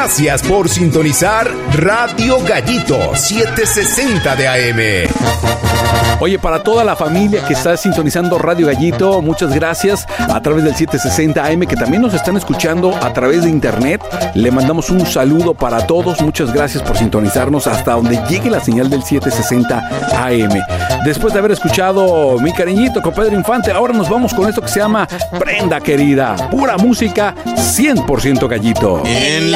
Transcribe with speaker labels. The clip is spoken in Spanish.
Speaker 1: Gracias por sintonizar Radio Gallito 760 de AM.
Speaker 2: Oye, para toda la familia que está sintonizando Radio Gallito, muchas gracias a través del 760 AM, que también nos están escuchando a través de internet. Le mandamos un saludo para todos. Muchas gracias por sintonizarnos hasta donde llegue la señal del 760 AM. Después de haber escuchado Mi Cariñito con Pedro Infante, ahora nos vamos con esto que se llama Prenda Querida. Pura música 100% Gallito.
Speaker 3: En